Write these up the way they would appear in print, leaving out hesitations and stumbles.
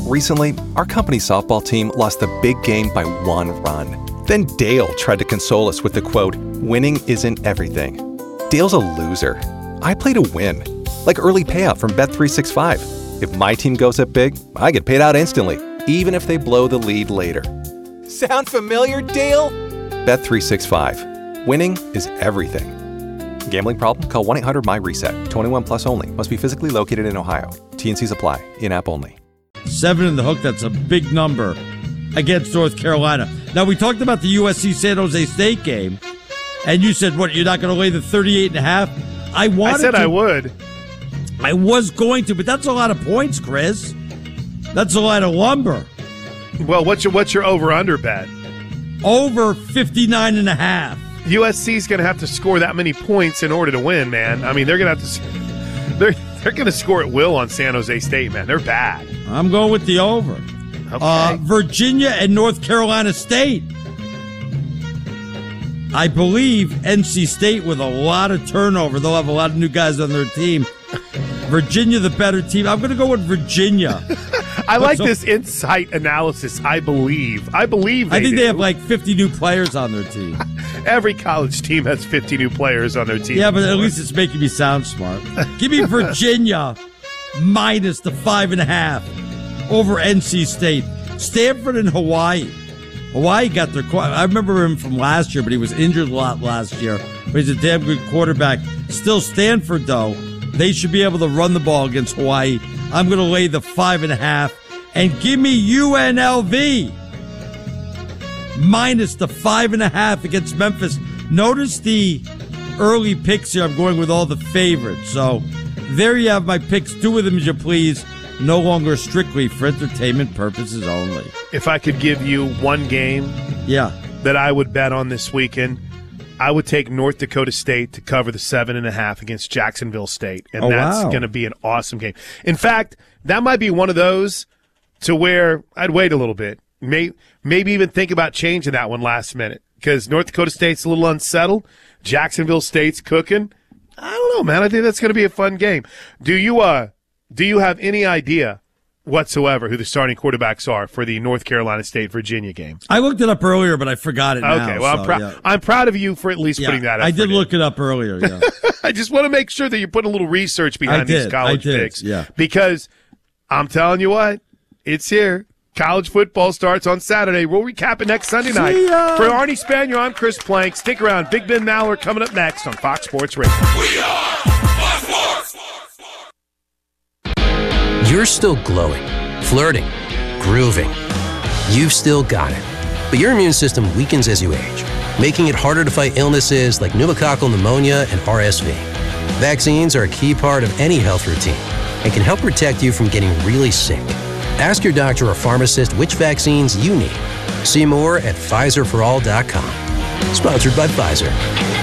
Recently, our company softball team lost the big game by 1 run. Then Dale tried to console us with the quote, "Winning isn't everything." Dale's a loser. I play to win. Like early payout from Bet365. If my team goes up big, I get paid out instantly, even if they blow the lead later. Sound familiar, Dale? Bet365. Winning is everything. Gambling problem? Call 1-800-MY-RESET. 21 plus only. Must be physically located in Ohio. T&Cs apply. In-app only. 7 in the hook. That's a big number against North Carolina. Now, we talked about the USC San Jose State game, and you said, what, you're not going to lay the 38.5? I said I would. I was going to, but that's a lot of points, Chris. That's a lot of lumber. Well, what's your over-under bet? Over 59.5. USC's going to have to score that many points in order to win, man. I mean, they're going to have to. They're going to score at will on San Jose State, man. They're bad. I'm going with the over. Okay. Virginia and North Carolina State. I believe NC State with a lot of turnover. They'll have a lot of new guys on their team. Virginia, the better team. I'm going to go with Virginia. I like this insight analysis. I believe. I think they have like 50 new players on their team. Every college team has 50 new players on their team. Yeah, but at least it's making me sound smart. Give me Virginia minus the 5.5 over NC State. Stanford and Hawaii. Hawaii got their. I remember him from last year, but he was injured a lot last year. But he's a damn good quarterback. Still Stanford, though. They should be able to run the ball against Hawaii. I'm going to lay the 5.5 and give me UNLV minus the 5.5 against Memphis. Notice the early picks here. I'm going with all the favorites. So there you have my picks. Do with them as you please. No longer strictly for entertainment purposes only. If I could give you one game that I would bet on this weekend, I would take North Dakota State to cover the 7.5 against Jacksonville State, and that's going to be an awesome game. In fact, that might be one of those to where I'd wait a little bit, maybe even think about changing that one last minute, because North Dakota State's a little unsettled. Jacksonville State's cooking. I don't know, man. I think that's going to be a fun game. Do you have any idea whatsoever who the starting quarterbacks are for the North Carolina State-Virginia game? I looked it up earlier, but I forgot it now. Okay, well, I'm proud of you for at least putting that up. I did look it up earlier, yeah. I just want to make sure that you put a little research behind these college picks. Yeah. Because I'm telling you what, it's here. College football starts on Saturday. We'll recap it next Sunday night. For Arnie Spanier, I'm Chris Plank. Stick around. Big Ben Maller coming up next on Fox Sports Radio. We are Fox Sports. You're still glowing, flirting, grooving. You've still got it. But your immune system weakens as you age, making it harder to fight illnesses like pneumococcal pneumonia and RSV. Vaccines are a key part of any health routine and can help protect you from getting really sick. Ask your doctor or pharmacist which vaccines you need. See more at PfizerForAll.com. Sponsored by Pfizer.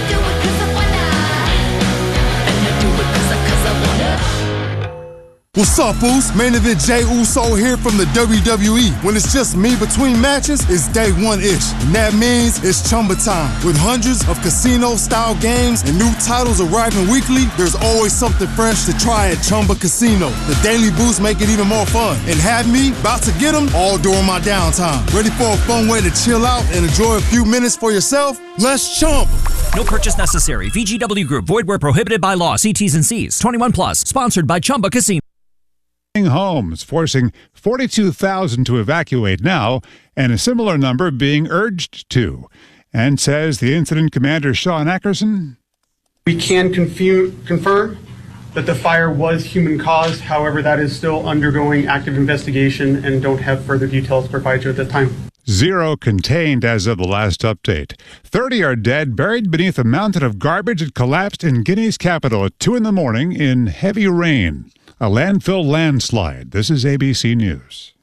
What's up, Boost? Main event Jey Uso here from the WWE. When it's just me between matches, it's day one-ish. And that means it's Chumba time. With hundreds of casino-style games and new titles arriving weekly, there's always something fresh to try at Chumba Casino. The Daily Boost make it even more fun. And have me about to get them all during my downtime. Ready for a fun way to chill out and enjoy a few minutes for yourself? Let's Chumba. No purchase necessary. VGW Group. Void where prohibited by law. See T's and C's. 21 plus. Sponsored by Chumba Casino. Homes, forcing 42,000 to evacuate now, and a similar number being urged to. And says the incident commander, Sean Ackerson. We can confirm that the fire was human-caused. However, that is still undergoing active investigation and don't have further details to provide you at this time. 0 contained as of the last update. 30 are dead, buried beneath a mountain of garbage that collapsed in Guinea's capital at 2 a.m. in heavy rain. A landfill landslide. This is ABC News.